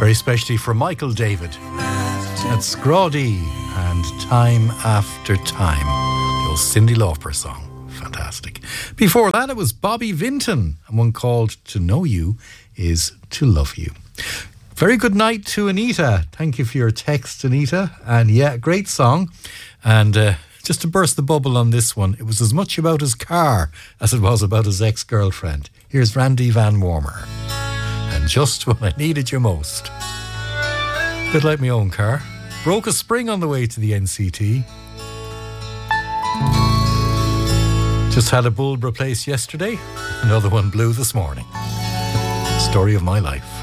Very specially for Michael David. That's Scrawdy and Time After Time. The old Cyndi Lauper song. Fantastic. Before that, it was Bobby Vinton, and one called To Know You Is To Love You. Very good night to Anita. Thank you for your text, Anita. And yeah, great song. And just to burst the bubble on this one, it was as much about his car as it was about his ex-girlfriend. Here's Randy Van Warmer. And just when I needed you most. Bit like my own car. Broke a spring on the way to the NCT. Just had a bulb replaced yesterday. Another one blew this morning. Story of my life.